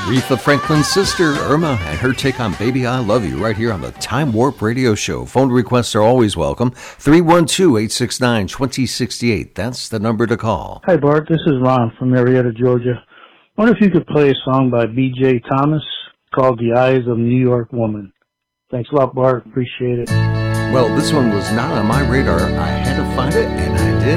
Aretha Franklin's sister, Irma, and her take on Baby I Love You right here on the Time Warp Radio Show. Phone requests are always welcome. 312-869-2068. That's the number to call. Hi, Bart. This is Ron from Marietta, Georgia. I wonder if you could play a song by B.J. Thomas called The Eyes of New York Woman. Thanks a lot, Bart. Appreciate it. Well, this one was not on my radar. I had to find it, and I did.